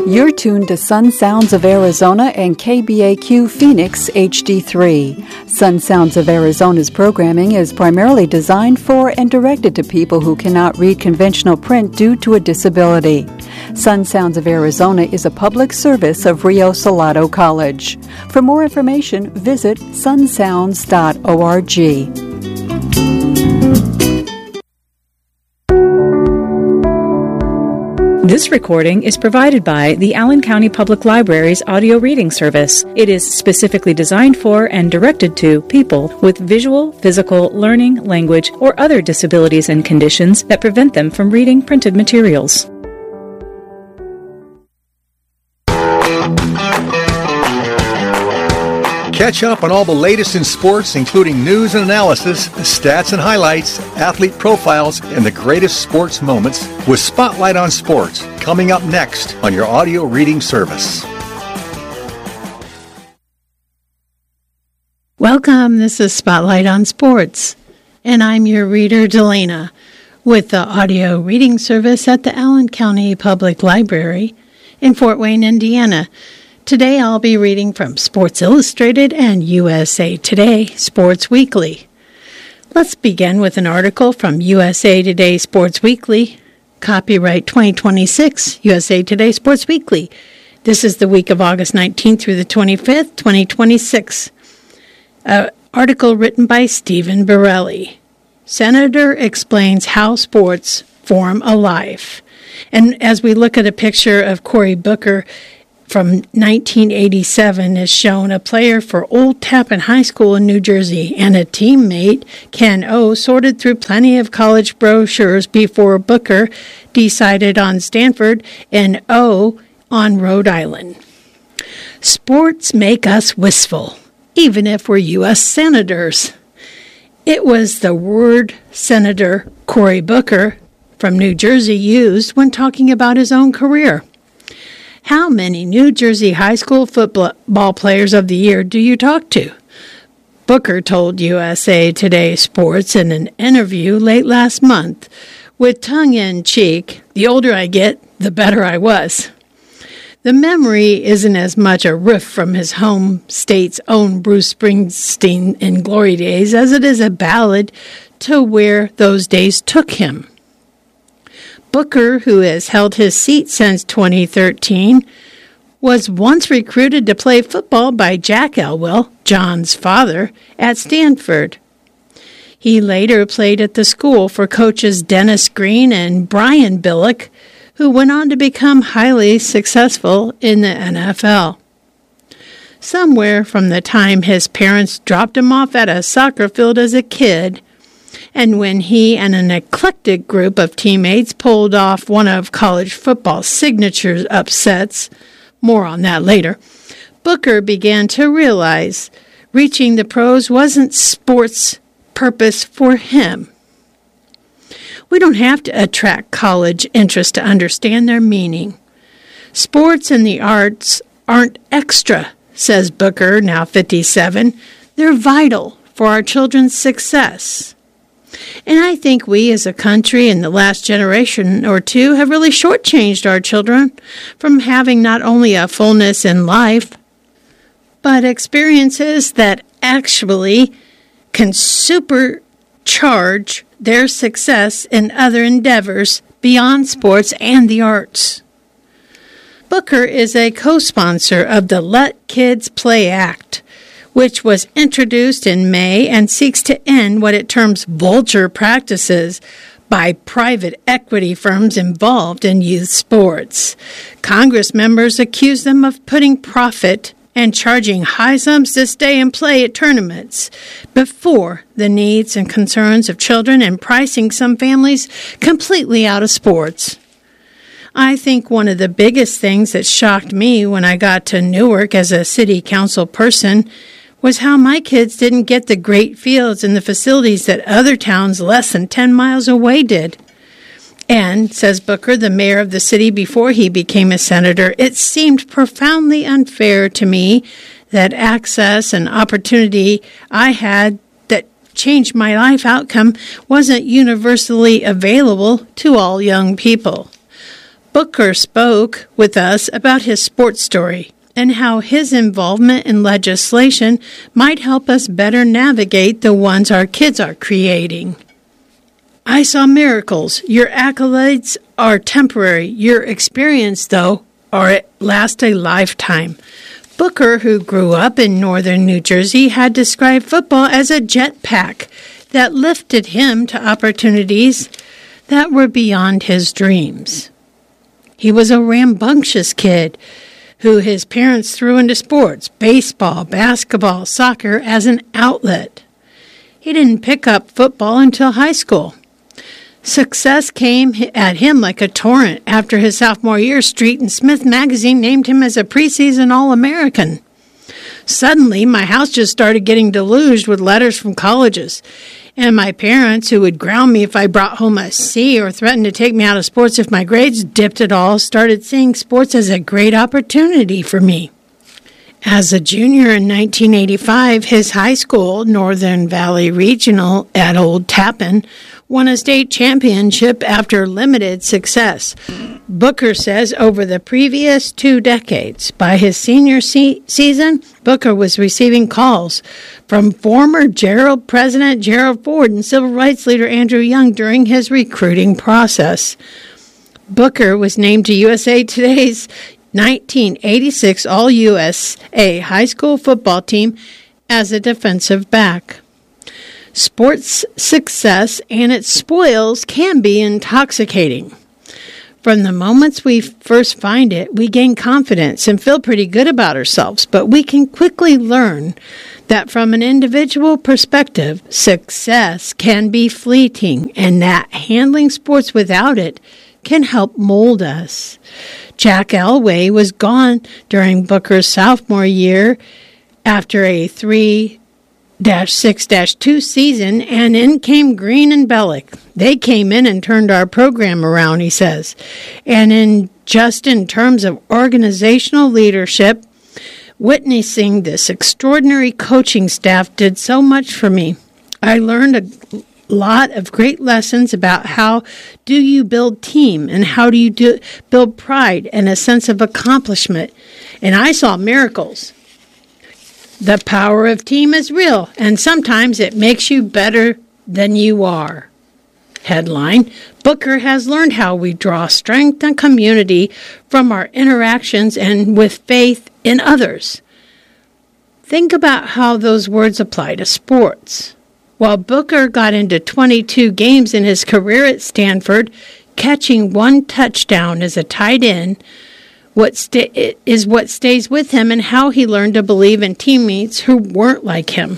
You're tuned to Sun Sounds of Arizona and KBAQ Phoenix HD3. Sun Sounds of Arizona's programming is primarily designed for and directed to people who cannot read conventional print due to a disability. Sun Sounds of Arizona is a public service of Rio Salado College. For more information, visit sunsounds.org. This recording is provided by the Allen County Public Library's audio reading service. It is specifically designed for and directed to people with visual, physical, learning, language, or other disabilities and conditions that prevent them from reading printed materials. Catch up on all the latest in sports, including news and analysis, stats and highlights, athlete profiles, and the greatest sports moments with Spotlight on Sports, coming up next on your audio reading service. Welcome, this is Spotlight on Sports, and I'm your reader, Delana, with the audio reading service at the Allen County Public Library in Fort Wayne, Indiana. Today I'll be reading from Sports Illustrated and USA Today Sports Weekly. Let's begin with an article from USA Today Sports Weekly, copyright 2026, USA Today Sports Weekly. This is the week of August 19th through the 25th, 2026. Article written by Stephen Borelli. Senator explains how sports form a life. And as we look at a picture of Cory Booker from 1987 is shown, a player for Old Tappan High School in New Jersey, and a teammate, Ken O, sorted through plenty of college brochures before Booker decided on Stanford and O on Rhode Island. Sports make us wistful, even if we're U.S. senators. It was the word Senator Cory Booker from New Jersey used when talking about his own career. How many New Jersey high school football players of the year do you talk to? Booker told USA Today Sports in an interview late last month, with tongue-in-cheek, "The older I get, the better I was." The memory isn't as much a riff from his home state's own Bruce Springsteen in glory days as it is a ballad to where those days took him. Booker, who has held his seat since 2013, was once recruited to play football by Jack Elwell, John's father, at Stanford. He later played at the school for coaches Dennis Green and Brian Billick, who went on to become highly successful in the NFL. Somewhere from the time his parents dropped him off at a soccer field as a kid, and when he and an eclectic group of teammates pulled off one of college football's signature upsets, more on that later, Booker began to realize reaching the pros wasn't sports' purpose for him. We don't have to attract college interest to understand their meaning. Sports and the arts aren't extra, says Booker, now 57. They're vital for our children's success. And I think we as a country in the last generation or two have really shortchanged our children from having not only a fullness in life, but experiences that actually can supercharge their success in other endeavors beyond sports and the arts. Booker is a co-sponsor of the Let Kids Play Act, which was introduced in May and seeks to end what it terms vulture practices by private equity firms involved in youth sports. Congress members accuse them of putting profit and charging high sums to stay and play at tournaments before the needs and concerns of children and pricing some families completely out of sports. I think one of the biggest things that shocked me when I got to Newark as a city council person was how my kids didn't get the great fields and the facilities that other towns less than 10 miles away did. And, says Booker, the mayor of the city before he became a senator, it seemed profoundly unfair to me that access and opportunity I had that changed my life outcome wasn't universally available to all young people. Booker spoke with us about his sports story and how his involvement in legislation might help us better navigate the ones our kids are creating. I saw miracles. Your accolades are temporary. Your experience, though, lasts a lifetime. Booker, who grew up in northern New Jersey, had described football as a jetpack that lifted him to opportunities that were beyond his dreams. He was a rambunctious kid who his parents threw into sports, baseball, basketball, soccer, as an outlet. He didn't pick up football until high school. Success came at him like a torrent. After his sophomore year, Street and Smith magazine named him as a preseason All-American. Suddenly, my house just started getting deluged with letters from colleges. And my parents, who would ground me if I brought home a C or threatened to take me out of sports if my grades dipped at all, started seeing sports as a great opportunity for me. As a junior in 1985, his high school, Northern Valley Regional at Old Tappan, won a state championship after limited success. Booker says over the previous 2 decades, by his senior season, Booker was receiving calls from former President Gerald Ford and civil rights leader Andrew Young during his recruiting process. Booker was named to USA Today's 1986 All-USA high school football team as a defensive back. Sports success and its spoils can be intoxicating. From the moments we first find it, we gain confidence and feel pretty good about ourselves, but we can quickly learn that from an individual perspective, success can be fleeting and that handling sports without it can help mold us. Jack Elway was gone during Booker's sophomore year after a 3-6-2 season, and in came Green and Bellick. They came in and turned our program around, he says. And in terms of organizational leadership, witnessing this extraordinary coaching staff did so much for me. I learned a lot of great lessons about how do you build team and how do you build pride and a sense of accomplishment. And I saw miracles. The power of team is real, and sometimes it makes you better than you are. Headline, Booker has learned how we draw strength and community from our interactions and with faith in others. Think about how those words apply to sports. While Booker got into 22 games in his career at Stanford, catching 1 touchdown as a tight end what stays with him and how he learned to believe in teammates who weren't like him.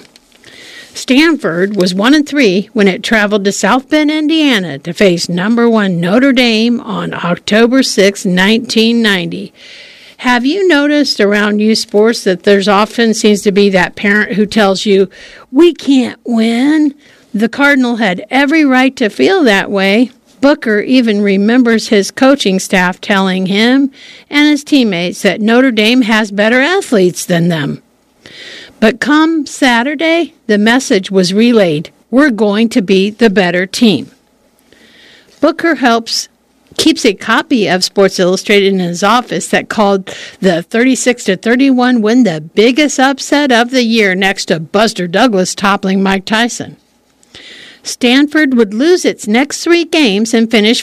Stanford was 1-3 when it traveled to South Bend, Indiana to face number 1 Notre Dame on October 6, 1990. Have you noticed around youth sports that there's often seems to be that parent who tells you, we can't win? The Cardinal had every right to feel that way. Booker even remembers his coaching staff telling him and his teammates that Notre Dame has better athletes than them. But come Saturday, the message was relayed, we're going to be the better team. Booker keeps a copy of Sports Illustrated in his office that called the 36-31 win the biggest upset of the year next to Buster Douglas toppling Mike Tyson. Stanford would lose its next 3 games and finish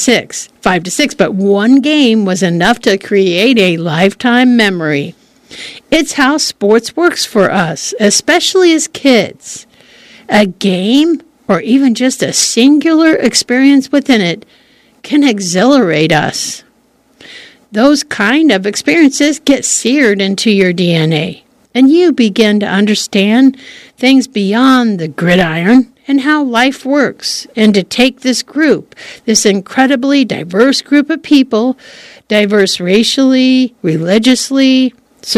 5-6, but 1 game was enough to create a lifetime memory. It's how sports works for us, especially as kids. A game, or even just a singular experience within it, can exhilarate us. Those kind of experiences get seared into your DNA, and you begin to understand things beyond the gridiron and how life works, and to take this incredibly diverse group of people, diverse racially, religiously,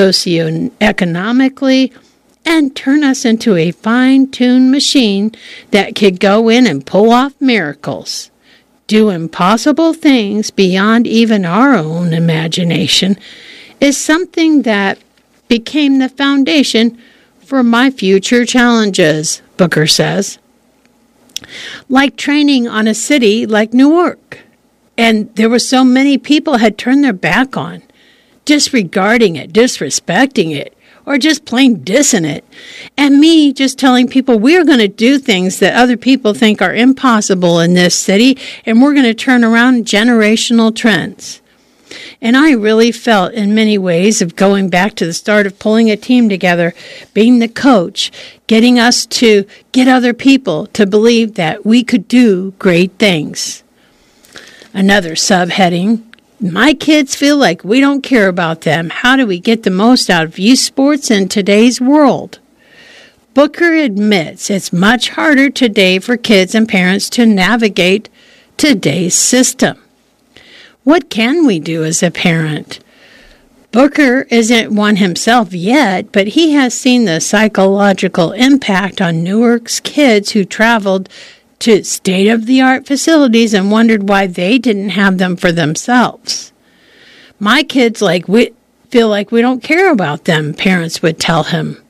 socioeconomically, and turn us into a fine-tuned machine that could go in and pull off miracles, do impossible things beyond even our own imagination, is something that became the foundation for my future challenges, Booker says. Like training on a city like Newark And there were so many people had turned their back on, disregarding it, disrespecting it, or just plain dissing it. And me just telling people we're going to do things that other people think are impossible in this city, and we're going to turn around generational trends. And I really felt in many ways of going back to the start of pulling a team together, being the coach, getting us to get other people to believe that we could do great things. Another subheading, my kids feel like we don't care about them. How do we get the most out of youth sports in today's world? Booker admits it's much harder today for kids and parents to navigate today's system. What can we do as a parent? Booker isn't one himself yet, but he has seen the psychological impact on Newark's kids who traveled to state-of-the-art facilities and wondered why they didn't have them for themselves. My kids feel like we don't care about them, parents would tell him.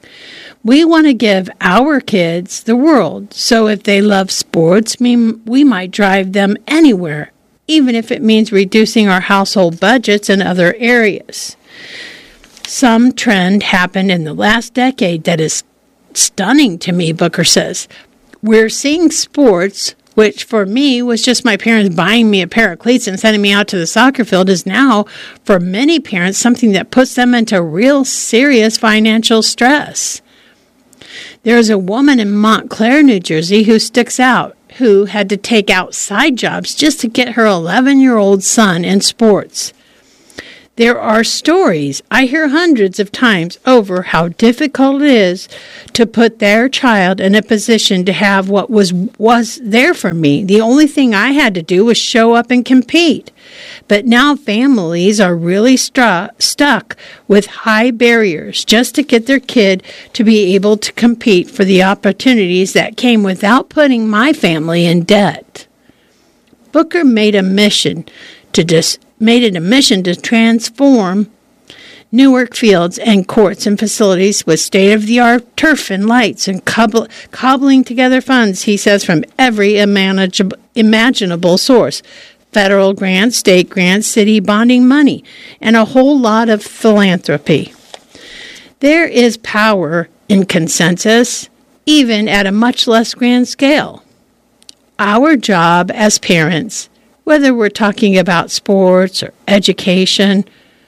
We want to give our kids the world, so if they love sports, we might drive them anywhere, even if it means reducing our household budgets in other areas. Some trend happened in the last decade that is stunning to me, Booker says. We're seeing sports, which for me was just my parents buying me a pair of cleats and sending me out to the soccer field, is now, for many parents, something that puts them into real serious financial stress. There's a woman in Montclair, New Jersey, who sticks out, who had to take outside jobs just to get her 11-year-old son in sports. There are stories I hear hundreds of times over how difficult it is to put their child in a position to have what was there for me. The only thing I had to do was show up and compete. But now families are really stuck with high barriers just to get their kid to be able to compete for the opportunities that came without putting my family in debt. Booker made it a mission to transform Newark fields and courts and facilities with state-of-the-art turf and lights and cobbling together funds, he says, from every imaginable source. Federal grants, state grants, city bonding money, and a whole lot of philanthropy. There is power in consensus, even at a much less grand scale. Our job as parents, whether we're talking about sports or education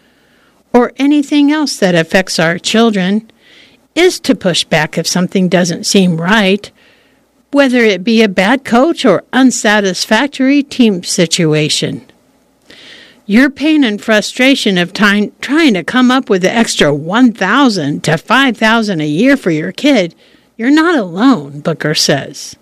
or anything else that affects our children, is to push back if something doesn't seem right, whether it be a bad coach or unsatisfactory team situation. Your pain and frustration of trying to come up with the extra $1,000 to $5,000 a year for your kid, you're not alone, Booker says.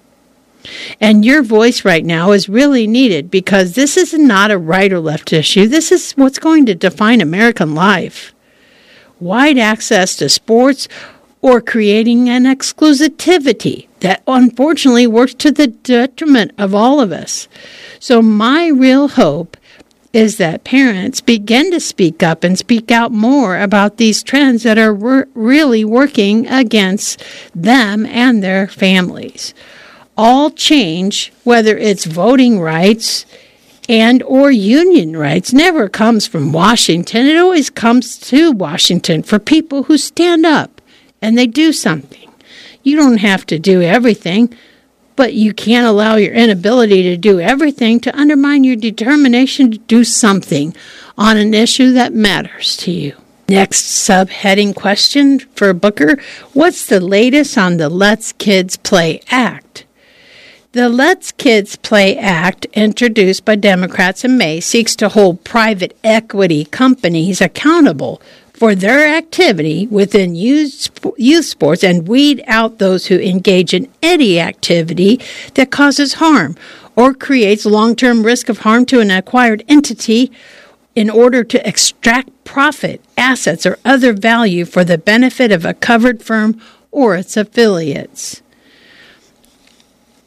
And your voice right now is really needed because this is not a right or left issue. This is what's going to define American life. Wide access to sports or creating an exclusivity that unfortunately works to the detriment of all of us. So my real hope is that parents begin to speak up and speak out more about these trends that are really working against them and their families. All change, whether it's voting rights and or union rights, never comes from Washington. It always comes to Washington for people who stand up and they do something. You don't have to do everything, but you can't allow your inability to do everything to undermine your determination to do something on an issue that matters to you. Next subheading question for Booker: what's the latest on the Let's Kids Play Act? The Let's Kids Play Act, introduced by Democrats in May, seeks to hold private equity companies accountable for their activity within youth sports and weed out those who engage in any activity that causes harm or creates long-term risk of harm to an acquired entity in order to extract profit, assets, or other value for the benefit of a covered firm or its affiliates.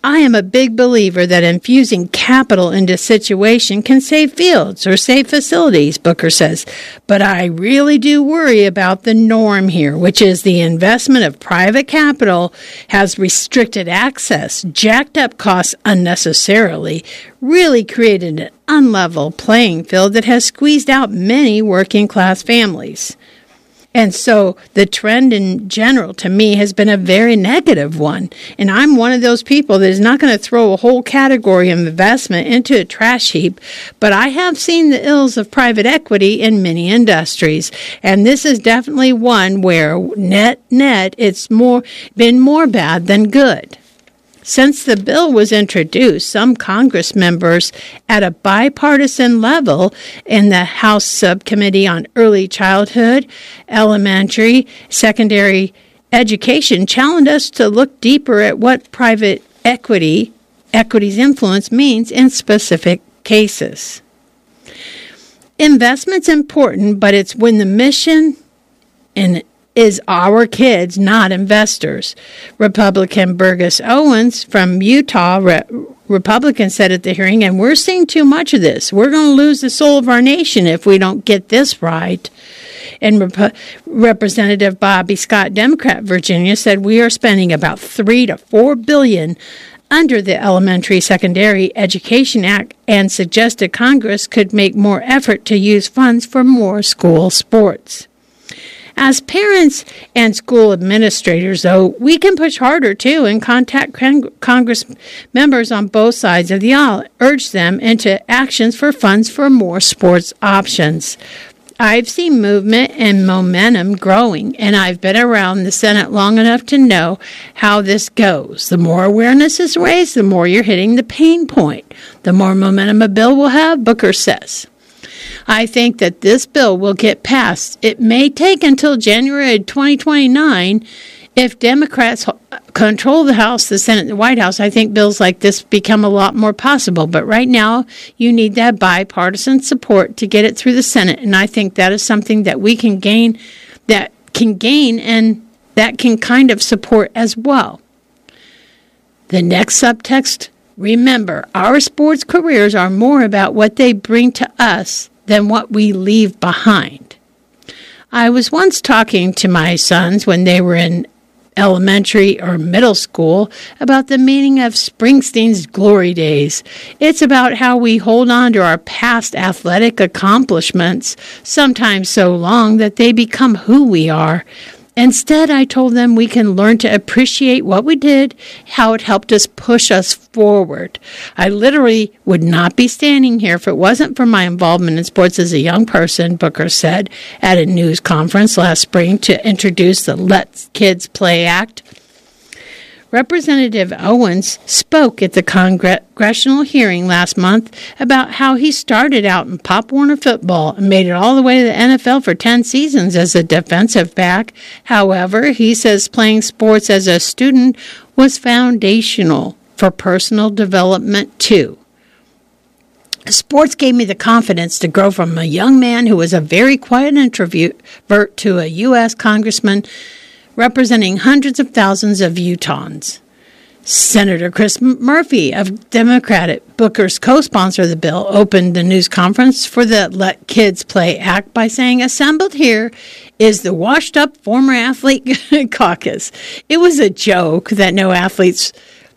I am a big believer that infusing capital into a situation can save fields or save facilities, Booker says. But I really do worry about the norm here, which is the investment of private capital has restricted access, jacked up costs unnecessarily, really created an unlevel playing field that has squeezed out many working class families. And so the trend in general to me has been a very negative one. And I'm one of those people that is not going to throw a whole category of investment into a trash heap. But I have seen the ills of private equity in many industries. And this is definitely one where net, it's been more bad than good. Since the bill was introduced, some Congress members at a bipartisan level in the House Subcommittee on Early Childhood, Elementary, Secondary Education challenged us to look deeper at what private equity's influence means in specific cases. Investment's important, but it's when the mission is our kids, not investors. Republican Burgess Owens from Utah, Republican, said at the hearing, and we're seeing too much of this. We're going to lose the soul of our nation if we don't get this right. And Representative Bobby Scott, Democrat, Virginia, said we are spending about $3 to $4 billion under the Elementary Secondary Education Act and suggested Congress could make more effort to use funds for more school sports. As parents and school administrators, though, we can push harder, too, and contact Congress members on both sides of the aisle, urge them into actions for funds for more sports options. I've seen movement and momentum growing, and I've been around the Senate long enough to know how this goes. The more awareness is raised, the more you're hitting the pain point. The more momentum a bill will have, Booker says. I think that this bill will get passed. It may take until January 2029. If Democrats control the House, the Senate, and the White House, I think bills like this become a lot more possible. But right now, you need that bipartisan support to get it through the Senate. And I think that is something that we can gain, and that can kind of support as well. The next subtext, remember, our sports careers are more about what they bring to us than what we leave behind. I was once talking to my sons when they were in elementary or middle school about the meaning of Springsteen's glory days. It's about how we hold on to our past athletic accomplishments, sometimes so long that they become who we are. Instead, I told them we can learn to appreciate what we did, how it helped us push us forward. I literally would not be standing here if it wasn't for my involvement in sports as a young person, Booker said at a news conference last spring to introduce the Let Kids Play Act. Representative Owens spoke at the congressional hearing last month about how he started out in Pop Warner football and made it all the way to the NFL for 10 seasons as a defensive back. However, he says playing sports as a student was foundational for personal development too. Sports gave me the confidence to grow from a young man who was a very quiet introvert to a U.S. congressman representing hundreds of thousands of Utahns. Senator Chris Murphy of Democratic, Booker's co-sponsor of the bill, opened the news conference for the Let Kids Play Act by saying, assembled here is the washed-up former athlete caucus. It was a joke that no athlete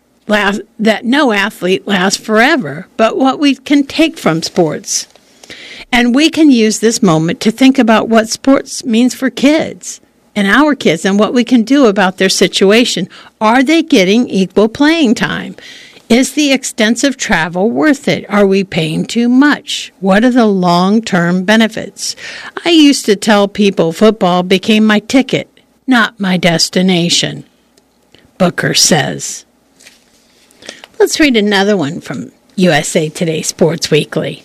lasts forever, but what we can take from sports. And we can use this moment to think about what sports means for kids. And our kids and what we can do about their situation. Are they getting equal playing time? Is the extensive travel worth it? Are we paying too much? What are the long-term benefits? I used to tell people football became my ticket, not my destination, Booker says. Let's read another one from USA Today Sports Weekly.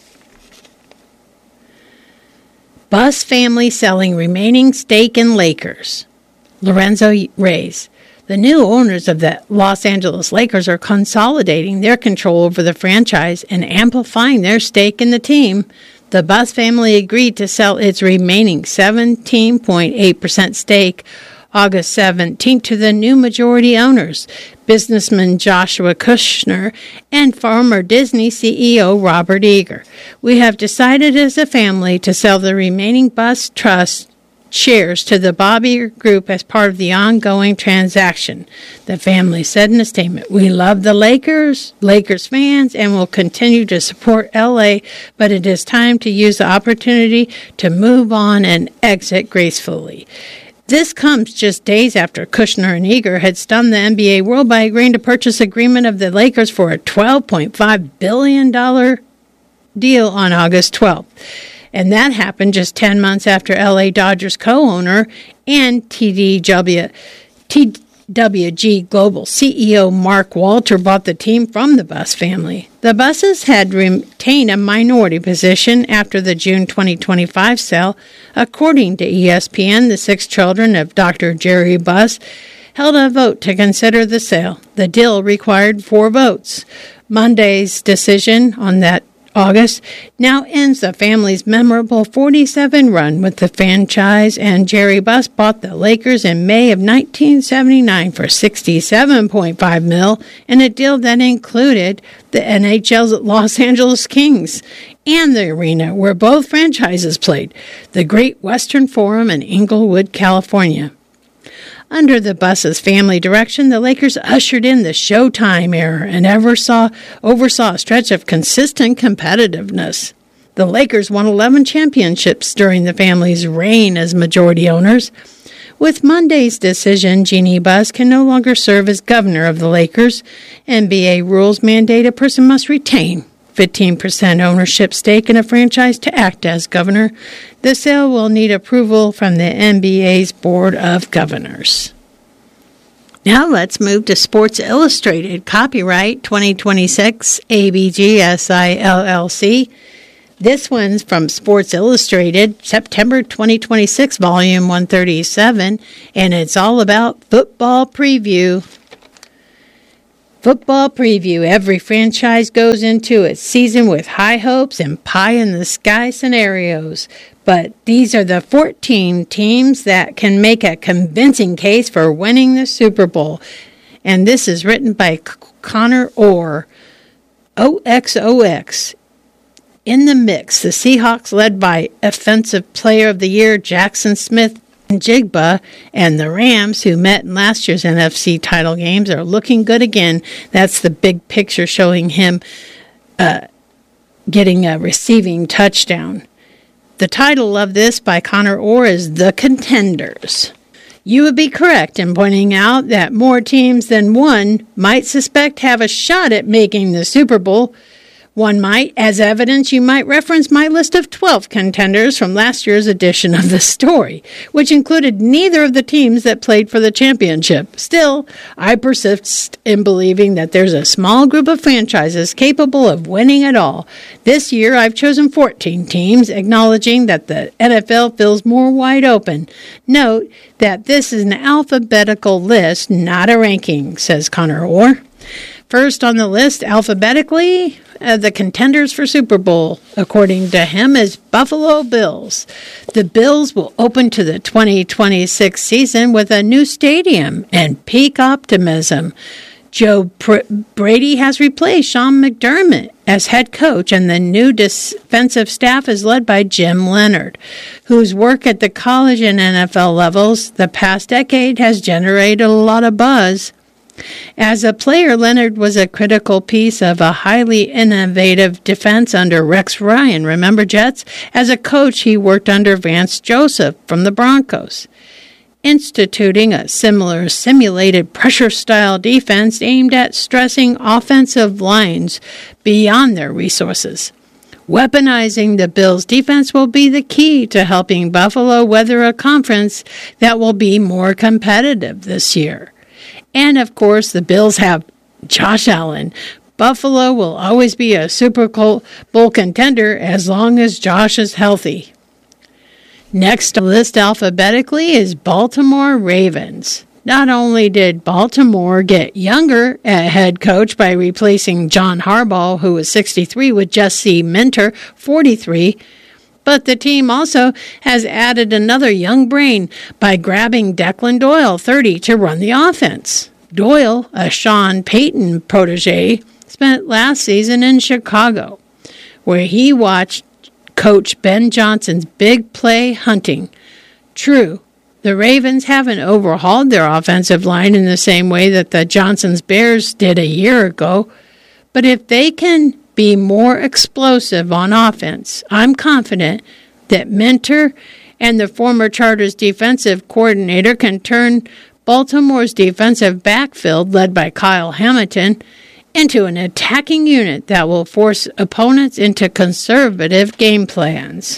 Bus family selling remaining stake in Lakers. Lorenzo Reyes. The new owners of the Los Angeles Lakers are consolidating their control over the franchise and amplifying their stake in the team. The Bus family agreed to sell its remaining 17.8% stake August 17th to the new majority owners, businessman Joshua Kushner and former Disney CEO Robert Iger. We have decided as a family to sell the remaining Bus Trust shares to the Bob Iger Group as part of the ongoing transaction, the family said in a statement. We love the Lakers fans, and will continue to support LA, but it is time to use the opportunity to move on and exit gracefully. This comes just days after Kushner and Iger had stunned the NBA world by agreeing to purchase agreement of the Lakers for a $12.5 billion deal on August 12th. And that happened just 10 months after LA Dodgers co-owner and TWG Global CEO Mark Walter bought the team from the Buss family. The Busses had retained a minority position after the June 2025 sale. According to ESPN, the 6 children of Dr. Jerry Buss held a vote to consider the sale. The deal required 4 votes. Monday's decision on that August now ends the family's memorable 47 run with the franchise, and Jerry Buss bought the Lakers in May of 1979 for $67.5 million in a deal that included the NHL's Los Angeles Kings and the arena where both franchises played, the Great Western Forum in Inglewood, California. Under the Busses family direction, the Lakers ushered in the Showtime era and oversaw a stretch of consistent competitiveness. The Lakers won 11 championships during the family's reign as majority owners. With Monday's decision, Jeannie Buss can no longer serve as governor of the Lakers. NBA rules mandate a person must retain 15% ownership stake in a franchise to act as governor. The sale will need approval from the NBA's Board of Governors. Now let's move to Sports Illustrated. Copyright 2026 ABGSI LLC. This one's from Sports Illustrated, September 2026, volume 137, and it's all about football preview. Football preview. Every franchise goes into its season with high hopes and pie-in-the-sky scenarios. But these are the 14 teams that can make a convincing case for winning the Super Bowl. And this is written by Connor Orr. OXOX. In the mix, the Seahawks, led by Offensive Player of the Year Jackson Smith Jigba, and the Rams, who met in last year's NFC title games, are looking good again. That's the big picture showing him getting a receiving touchdown. The title of this by Connor Orr is The Contenders. You would be correct in pointing out that more teams than one might suspect have a shot at making the Super Bowl. One might, as evidence, you might reference my list of 12 contenders from last year's edition of the story, which included neither of the teams that played for the championship. Still, I persist in believing that there's a small group of franchises capable of winning it all. This year, I've chosen 14 teams, acknowledging that the NFL feels more wide open. Note that this is an alphabetical list, not a ranking, says Connor Orr. First on the list, alphabetically, the contenders for Super Bowl, according to him, is Buffalo Bills. The Bills will open to the 2026 season with a new stadium and peak optimism. Joe Brady has replaced Sean McDermott as head coach, and the new defensive staff is led by Jim Leonhard, whose work at the college and NFL levels the past decade has generated a lot of buzz. As a player, Leonhard was a critical piece of a highly innovative defense under Rex Ryan. Remember Jets? As a coach, he worked under Vance Joseph from the Broncos, instituting a similar simulated pressure-style defense aimed at stressing offensive lines beyond their resources. Weaponizing the Bills' defense will be the key to helping Buffalo weather a conference that will be more competitive this year. And, of course, the Bills have Josh Allen. Buffalo will always be a Super Bowl contender as long as Josh is healthy. Next on the list alphabetically is Baltimore Ravens. Not only did Baltimore get younger at head coach by replacing John Harbaugh, who was 63, with Jesse Minter, 43, But the team also has added another young brain by grabbing Declan Doyle, 30, to run the offense. Doyle, a Sean Payton protege, spent last season in Chicago, where he watched Coach Ben Johnson's big play hunting. True, the Ravens haven't overhauled their offensive line in the same way that the Johnson's Bears did a year ago, but if they can be more explosive on offense, I'm confident that Mentor and the former Chargers defensive coordinator can turn Baltimore's defensive backfield, led by Kyle Hamilton, into an attacking unit that will force opponents into conservative game plans.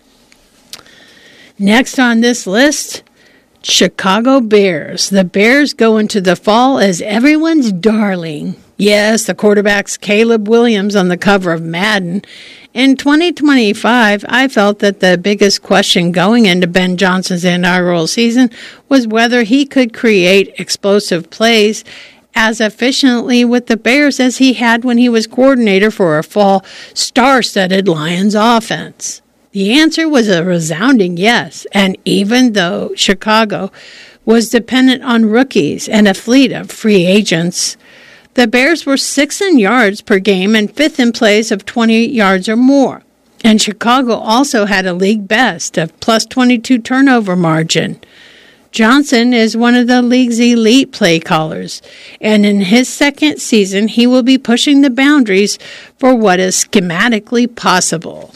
Next on this list, Chicago Bears. The Bears go into the fall as everyone's darling. Yes, the quarterback's Caleb Williams on the cover of Madden. In 2025, I felt that the biggest question going into Ben Johnson's inaugural season was whether he could create explosive plays as efficiently with the Bears as he had when he was coordinator for a fall star-studded Lions offense. The answer was a resounding yes, and even though Chicago was dependent on rookies and a fleet of free agents, the Bears were 6th in yards per game and 5th in plays of 20 yards or more. And Chicago also had a league best of plus 22 turnover margin. Johnson is one of the league's elite play callers, and in his second season, he will be pushing the boundaries for what is schematically possible.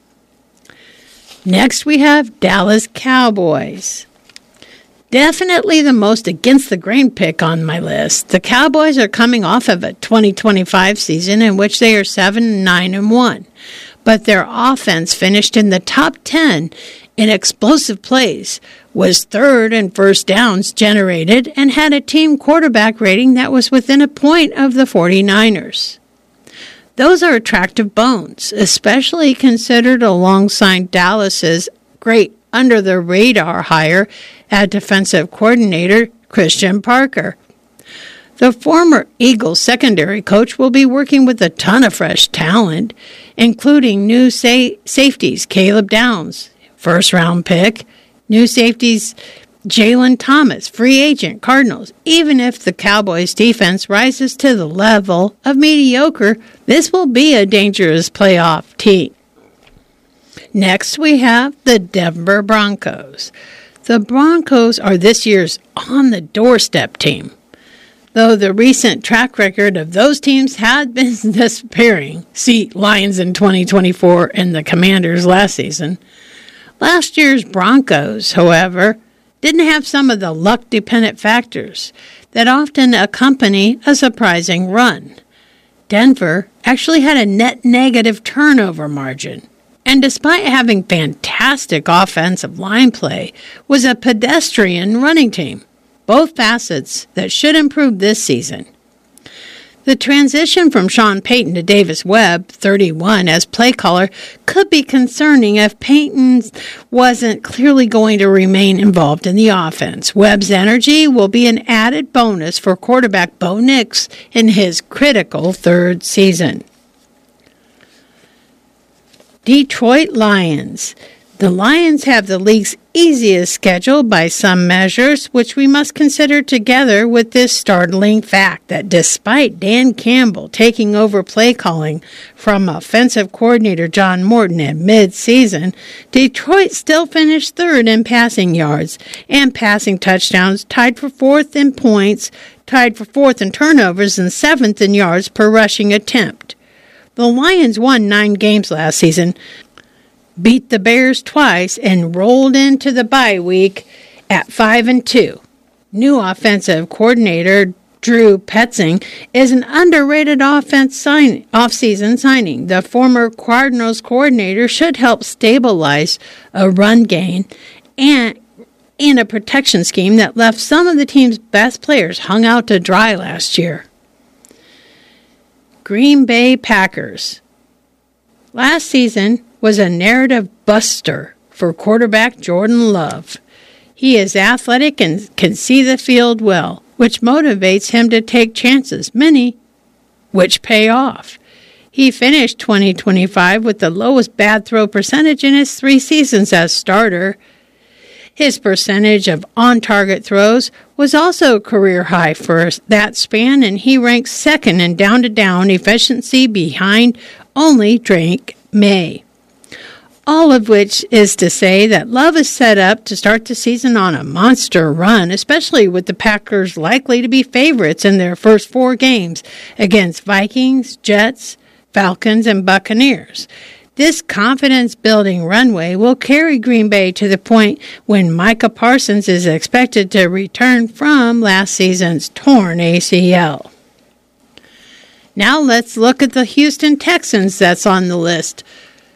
Next, we have Dallas Cowboys. Definitely the most against-the-grain pick on my list. The Cowboys are coming off of a 2025 season in which they are 7-9-1, but their offense finished in the top 10 in explosive plays, was 3rd in first downs generated, and had a team quarterback rating that was within a point of the 49ers. Those are attractive bones, especially considered alongside Dallas's great under-the-radar hire at defensive coordinator Christian Parker. The former Eagles secondary coach will be working with a ton of fresh talent, including new safeties Caleb Downs, first-round pick, new safeties Jalen Thomas, free agent, Cardinals. Even if the Cowboys' defense rises to the level of mediocre, this will be a dangerous playoff team. Next, we have the Denver Broncos. The Broncos are this year's on-the-doorstep team, though the recent track record of those teams had been disappearing. See Lions in 2024 and the Commanders last season. Last year's Broncos, however, didn't have some of the luck-dependent factors that often accompany a surprising run. Denver actually had a net negative turnover margin, and despite having fantastic offensive line play, was a pedestrian running team, both facets that should improve this season. The transition from Sean Payton to Davis Webb, 31, as play caller could be concerning if Payton wasn't clearly going to remain involved in the offense. Webb's energy will be an added bonus for quarterback Bo Nix in his critical 3rd season. Detroit Lions. The Lions have the league's easiest schedule by some measures, which we must consider together with this startling fact that despite Dan Campbell taking over play calling from offensive coordinator John Morton at mid-season, Detroit still finished 3rd in passing yards and passing touchdowns, tied for 4th in points, tied for 4th in turnovers, and 7th in yards per rushing attempt. The Lions won 9 games last season, beat the Bears twice, and rolled into the bye week at 5-2. New offensive coordinator Drew Petzing is an underrated off-season signing. The former Cardinals coordinator should help stabilize a run game and in a protection scheme that left some of the team's best players hung out to dry last year. Green Bay Packers. Last season was a narrative buster for quarterback Jordan Love. He is athletic and can see the field well, which motivates him to take chances, many which pay off. He finished 2025 with the lowest bad throw percentage in his 3 seasons as starter. His percentage of on-target throws was also a career high for that span, and he ranks second in down-to-down efficiency behind only Drake May. All of which is to say that Love is set up to start the season on a monster run, especially with the Packers likely to be favorites in their first 4 games against Vikings, Jets, Falcons, and Buccaneers. This confidence-building runway will carry Green Bay to the point when Micah Parsons is expected to return from last season's torn ACL. Now let's look at the Houston Texans that's on the list.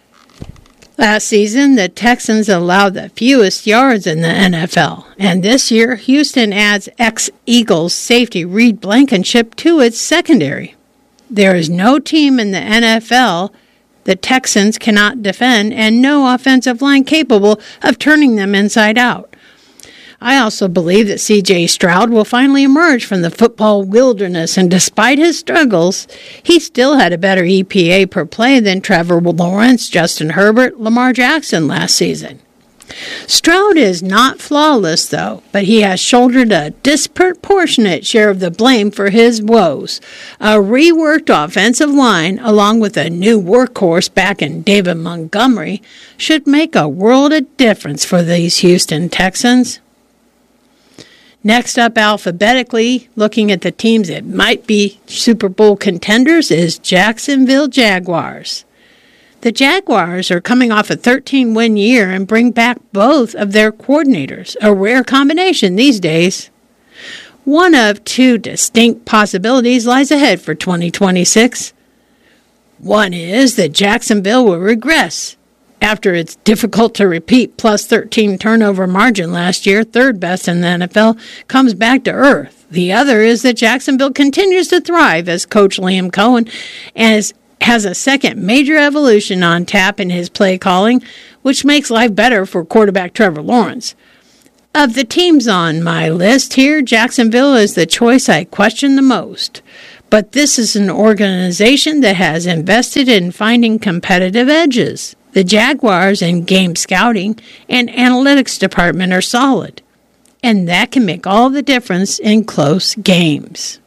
Last season, the Texans allowed the fewest yards in the NFL, and this year, Houston adds ex-Eagles safety Reed Blankenship to its secondary. There is no team in the NFL the Texans cannot defend, and no offensive line capable of turning them inside out. I also believe that C.J. Stroud will finally emerge from the football wilderness, and despite his struggles, he still had a better EPA per play than Trevor Lawrence, Justin Herbert, Lamar Jackson last season. Stroud is not flawless, though, but he has shouldered a disproportionate share of the blame for his woes. A reworked offensive line, along with a new workhorse back in David Montgomery, should make a world of difference for these Houston Texans. Next up alphabetically, looking at the teams that might be Super Bowl contenders, is Jacksonville Jaguars. The Jaguars are coming off a 13-win year and bring back both of their coordinators, a rare combination these days. One of 2 distinct possibilities lies ahead for 2026. One is that Jacksonville will regress after its difficult-to-repeat plus 13 turnover margin last year, third best in the NFL, comes back to earth. The other is that Jacksonville continues to thrive as Coach Liam Cohen has a second major evolution on tap in his play calling, which makes life better for quarterback Trevor Lawrence. Of the teams on my list here, Jacksonville is the choice I question the most. But this is an organization that has invested in finding competitive edges. The Jaguars in game scouting and analytics department are solid, and that can make all the difference in close games.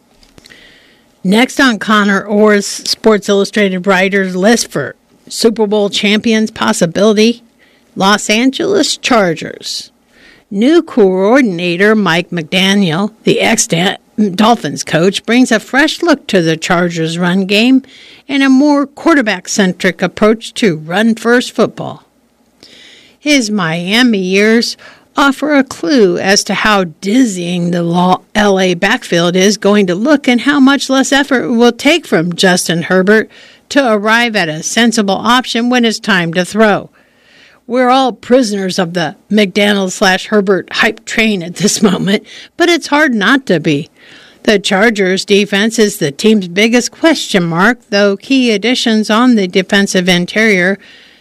Next on Connor Orr's Sports Illustrated writers list for Super Bowl champions possibility, Los Angeles Chargers. New coordinator Mike McDaniel, the ex-Dolphins coach, brings a fresh look to the Chargers' run game and a more quarterback-centric approach to run-first football. His Miami years offer a clue as to how dizzying the LA backfield is going to look and how much less effort it will take from Justin Herbert to arrive at a sensible option when it's time to throw. We're all prisoners of the McDaniel/Herbert hype train at this moment, but it's hard not to be. The Chargers' defense is the team's biggest question mark, though key additions on the defensive interior,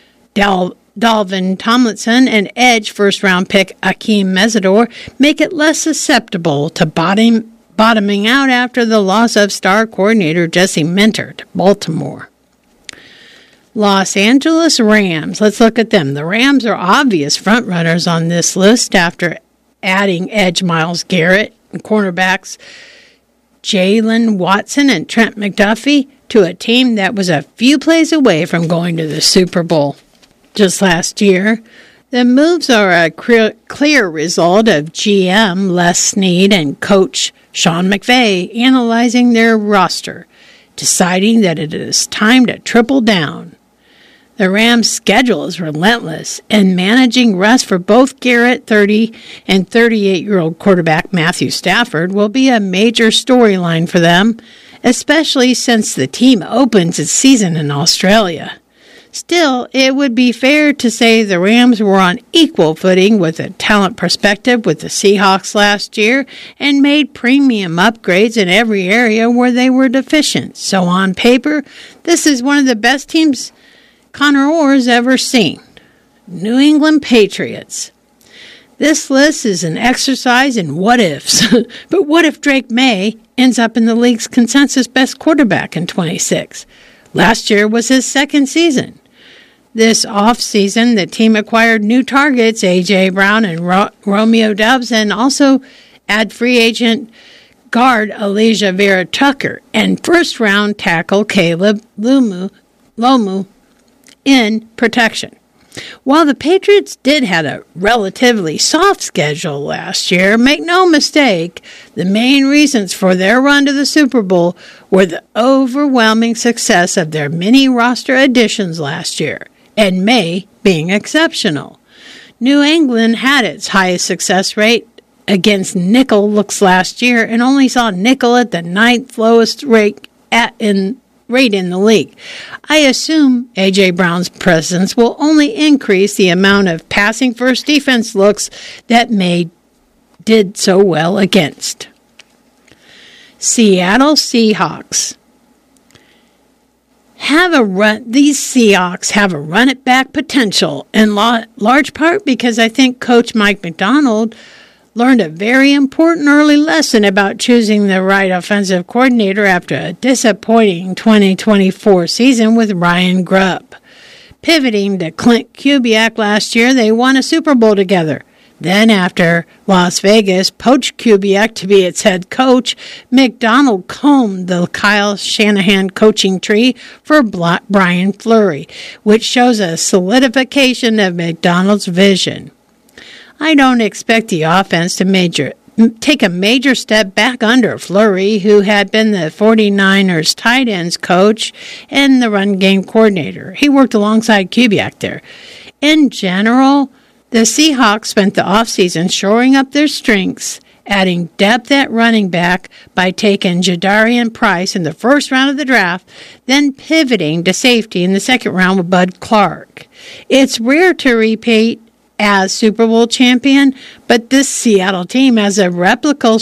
Dalvin Tomlinson and edge first-round pick Akeem Mesidor, make it less susceptible to bottoming out after the loss of star coordinator Jesse Minter to Baltimore. Los Angeles Rams. Let's look at them. The Rams are obvious frontrunners on this list after adding edge Myles Garrett and cornerbacks Jalen Watson and Trent McDuffie to a team that was a few plays away from going to the Super Bowl just last year. The moves are a clear result of GM Les Snead and coach Sean McVay analyzing their roster, deciding that it is time to triple down. The Rams' schedule is relentless, and managing rest for both Garrett, 30, and 38-year-old quarterback Matthew Stafford will be a major storyline for them, especially since the team opens its season in Australia. Still, it would be fair to say the Rams were on equal footing with a talent perspective with the Seahawks last year and made premium upgrades in every area where they were deficient. So on paper, this is one of the best teams Connor Orr's ever seen. New England Patriots. This list is an exercise in what-ifs. But what if Drake May ends up in the league's consensus best quarterback in 26? Last year was his second season. This offseason, the team acquired new targets, A.J. Brown and Romeo Doubs, and also add free agent guard Elijah Vera Tucker and first-round tackle Caleb Lomu in protection. While the Patriots did have a relatively soft schedule last year, make no mistake, the main reasons for their run to the Super Bowl were the overwhelming success of their many roster additions last year, and May being exceptional. New England had its highest success rate against nickel looks last year and only saw nickel at the 9th lowest rate in the league. I assume A.J. Brown's presence will only increase the amount of passing first defense looks that May did so well against. Seattle Seahawks. These Seahawks have a run-it-back potential, in large part because I think Coach Mike Macdonald learned a very important early lesson about choosing the right offensive coordinator after a disappointing 2024 season with Ryan Grubb. Pivoting to Clint Kubiak last year, they won a Super Bowl together. Then, after Las Vegas poached Kubiak to be its head coach, Macdonald combed the Kyle Shanahan coaching tree for Brian Fleury, which shows a solidification of Macdonald's vision. I don't expect the offense to take a major step back under Fleury, who had been the 49ers tight ends coach and the run game coordinator. He worked alongside Kubiak there. In general, the Seahawks spent the offseason shoring up their strengths, adding depth at running back by taking Jadarian Price in the first round of the draft, then pivoting to safety in the second round with Bud Clark. It's rare to repeat as Super Bowl champion, but this Seattle team has a replicable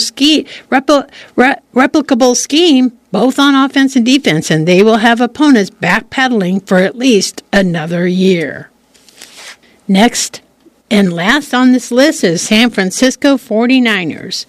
scheme, both on offense and defense, and they will have opponents backpedaling for at least another year. Next and last on this list is San Francisco 49ers.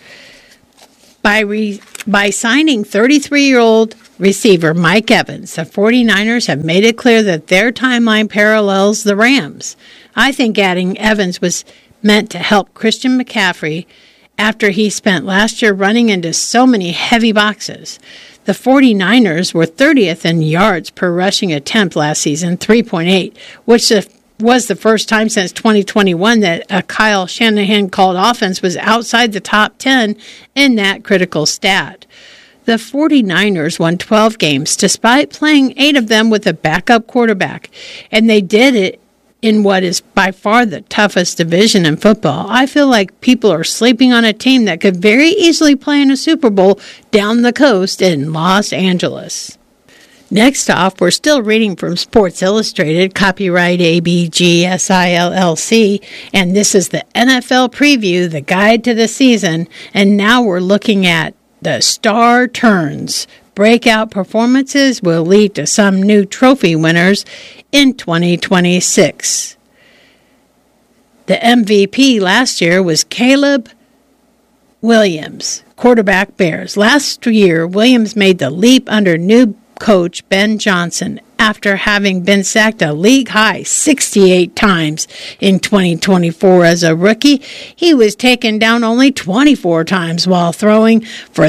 By signing 33-year-old receiver Mike Evans, the 49ers have made it clear that their timeline parallels the Rams. I think adding Evans was meant to help Christian McCaffrey after he spent last year running into so many heavy boxes. The 49ers were 30th in yards per rushing attempt last season, 3.8, which was the first time since 2021 that a Kyle Shanahan called offense was outside the top 10 in that critical stat. The 49ers won 12 games despite playing 8 of them with a backup quarterback, and they did it in what is by far the toughest division in football. I feel like people are sleeping on a team that could very easily play in a Super Bowl down the coast in Los Angeles. Next off, we're still reading from Sports Illustrated, copyright ABGSILLC, and this is the NFL preview, the guide to the season, and now we're looking at the star turns. Breakout performances will lead to some new trophy winners in 2026. The MVP last year was Caleb Williams, quarterback Bears. Last year, Williams made the leap under new coach Ben Johnson after having been sacked a league-high 68 times in 2024 as a rookie. He was taken down only 24 times while throwing for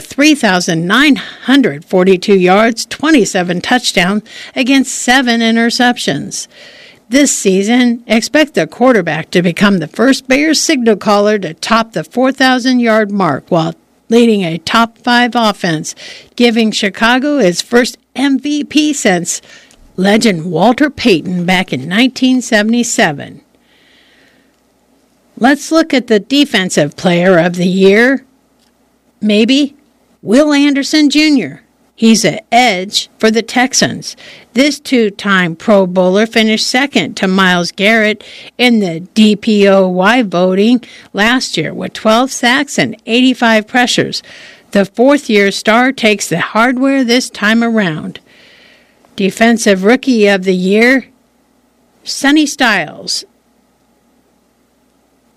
3,942 yards, 27 touchdowns against 7 interceptions. This season, expect the quarterback to become the first Bears signal caller to top the 4,000-yard mark while leading a top 5 offense, giving Chicago its first MVP since legend Walter Payton back in 1977. Let's look at the defensive player of the year. Maybe Will Anderson Jr. He's an edge for the Texans. This 2-time Pro Bowler finished second to Myles Garrett in the DPOY voting last year with 12 sacks and 85 pressures. The fourth-year star takes the hardware this time around. Defensive Rookie of the Year, Sonny Styles.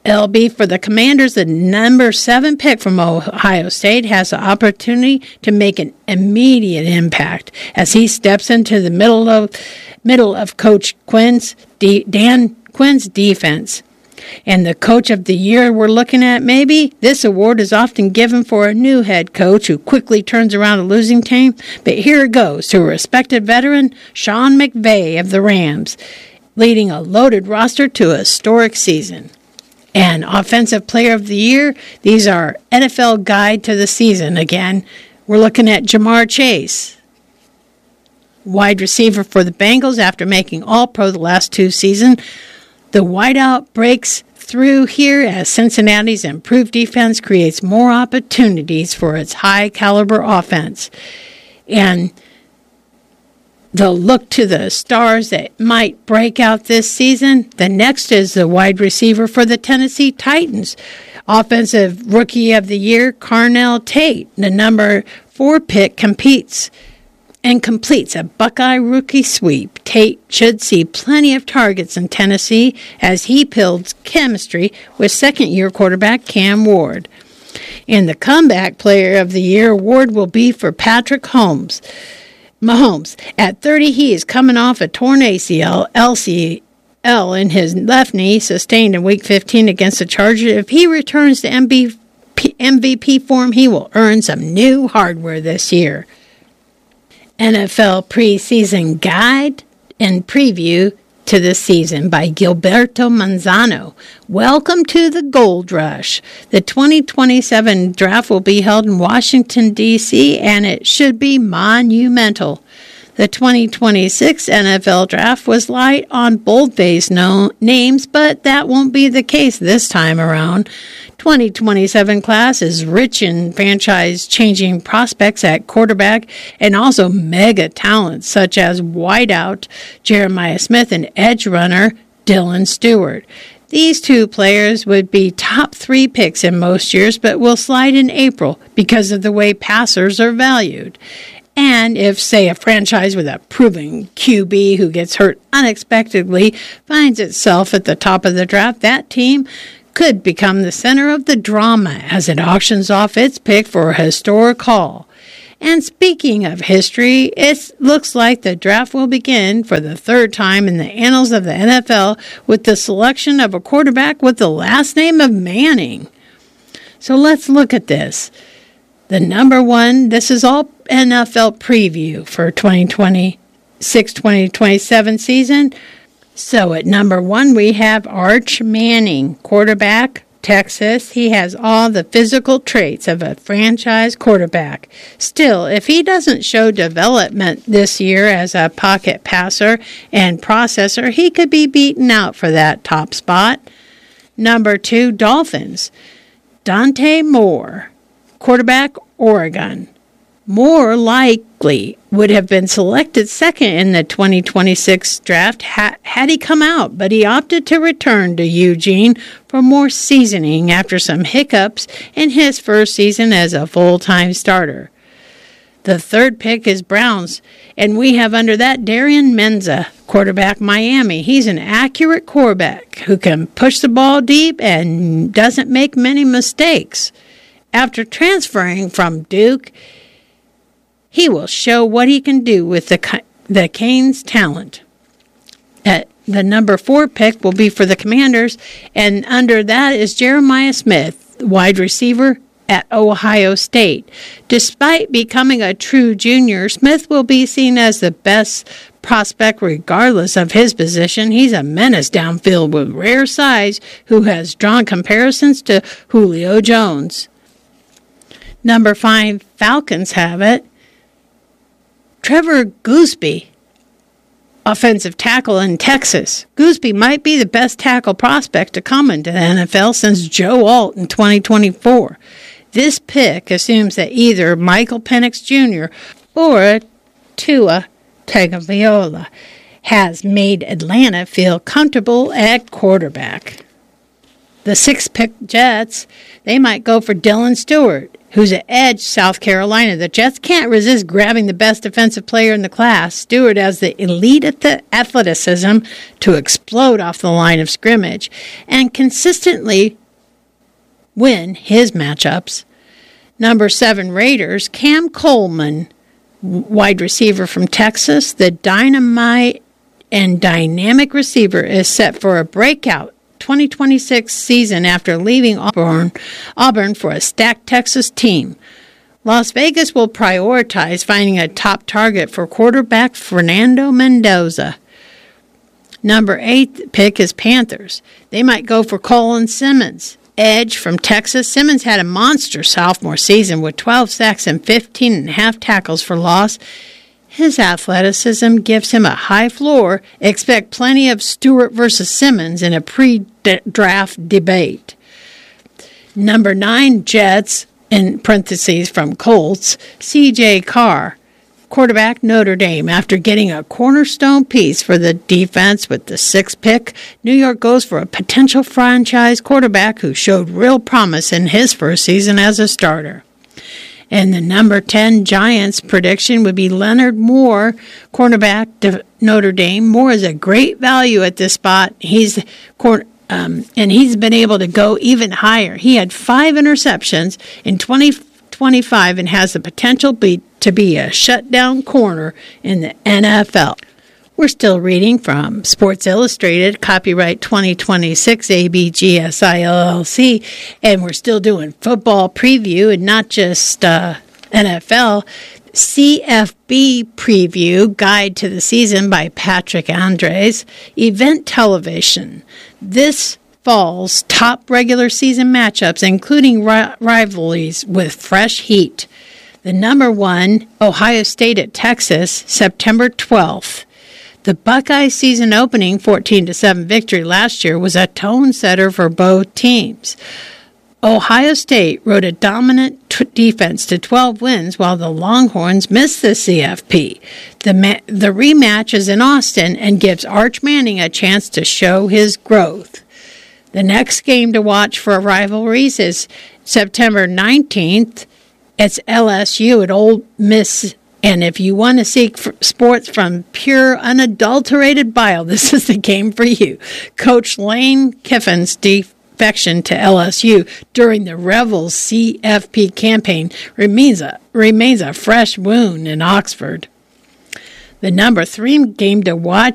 LB, for the Commanders, the number 7 pick from Ohio State has the opportunity to make an immediate impact as he steps into the middle of Coach Dan Quinn's defense. And the Coach of the Year we're looking at, maybe? This award is often given for a new head coach who quickly turns around a losing team. But here it goes to a respected veteran, Sean McVay of the Rams, leading a loaded roster to a historic season. And Offensive Player of the Year, these are NFL Guide to the Season. Again, we're looking at Jamar Chase, wide receiver for the Bengals after making All-Pro the last 2 seasons. The wideout breaks through here as Cincinnati's improved defense creates more opportunities for its high-caliber offense. And they'll look to the stars that might break out this season. The next is the wide receiver for the Tennessee Titans. Offensive Rookie of the Year, Carnell Tate, the number 4 pick, completes a Buckeye rookie sweep. Tate should see plenty of targets in Tennessee as he builds chemistry with second-year quarterback Cam Ward. And the Comeback Player of the Year award will be for Patrick Mahomes. At 30, he is coming off a torn ACL, LCL, in his left knee, sustained in Week 15 against the Chargers. If he returns to MVP form, he will earn some new hardware this year. NFL preseason guide and preview to the season by Gilberto Manzano. Welcome to the Gold Rush. The 2027 draft will be held in Washington, D.C., and it should be monumental. The 2026 NFL draft was light on boldface names, but that won't be the case this time around. 2027 class is rich in franchise-changing prospects at quarterback and also mega talents such as wideout Jeremiah Smith and edge runner Dylan Stewart. These 2 players would be top 3 picks in most years, but will slide in April because of the way passers are valued. And if, say, a franchise with a proven QB who gets hurt unexpectedly finds itself at the top of the draft, that team could become the center of the drama as it auctions off its pick for a historic haul. And speaking of history, it looks like the draft will begin for the 3rd time in the annals of the NFL with the selection of a quarterback with the last name of Manning. So let's look at this. The number 1, this is all NFL preview for 2026-2027 season. So at number 1, we have Arch Manning, quarterback, Texas. He has all the physical traits of a franchise quarterback. Still, if he doesn't show development this year as a pocket passer and processor, he could be beaten out for that top spot. Number 2, Dolphins, Dante Moore, quarterback, Oregon. More likely would have been selected second in the 2026 draft had he come out, but he opted to return to Eugene for more seasoning after some hiccups in his first season as a full-time starter. The 3rd pick is Browns, and we have under that Darian Menza, quarterback, Miami. He's an accurate quarterback who can push the ball deep and doesn't make many mistakes. After transferring from Duke, he will show what he can do with the Canes' talent. The number 4 pick will be for the Commanders, and under that is Jeremiah Smith, wide receiver at Ohio State. Despite becoming a true junior, Smith will be seen as the best prospect regardless of his position. He's a menace downfield with rare size who has drawn comparisons to Julio Jones. Number 5, Falcons have it. Trevor Goosby, offensive tackle in Texas. Goosby might be the best tackle prospect to come into the NFL since Joe Alt in 2024. This pick assumes that either Michael Penix Jr. or Tua Tagovailoa has made Atlanta feel comfortable at quarterback. The 6th pick Jets, they might go for Dylan Stewart. who's at edge South Carolina. The Jets can't resist grabbing the best defensive player in the class. Stewart has the elite athleticism to explode off the line of scrimmage and consistently win his matchups. Number 7 Raiders, Cam Coleman, wide receiver from Texas, the dynamite and dynamic receiver, is set for a breakout 2026 season after leaving Auburn for a stacked Texas team. Las Vegas will prioritize finding a top target for quarterback Fernando Mendoza. Number 8 pick is Panthers. They might go for Colin Simmons, edge from Texas. Simmons had a monster sophomore season with 12 sacks and 15.5 tackles for loss. His athleticism gives him a high floor. Expect plenty of Stewart versus Simmons in a pre-draft debate. Number 9, Jets, in parentheses from Colts, C.J. Carr, quarterback Notre Dame. After getting a cornerstone piece for the defense with the 6th pick, New York goes for a potential franchise quarterback who showed real promise in his first season as a starter. And the number 10 Giants prediction would be Leonard Moore, cornerback Notre Dame. Moore is a great value at this spot. And he's been able to go even higher. He had 5 interceptions in 2025 and has the potential to be a shutdown corner in the NFL. We're still reading from Sports Illustrated, copyright 2026 ABGSI LLC, and we're still doing football preview and not just NFL. CFB Preview, Guide to the Season by Patrick Andres. Event Television. This fall's top regular season matchups, including rivalries with fresh heat. The number 1, Ohio State at Texas, September 12th. The Buckeye season opening 14-7 victory last year was a tone setter for both teams. Ohio State rode a dominant defense to 12 wins while the Longhorns missed the CFP. The rematch is in Austin and gives Arch Manning a chance to show his growth. The next game to watch for rivalries is September 19th. It's LSU at Ole Miss. And if you want to seek sports from pure, unadulterated bile, this is the game for you. Coach Lane Kiffin's defection to LSU during the Rebels CFP campaign remains a fresh wound in Oxford. The number 3 game to watch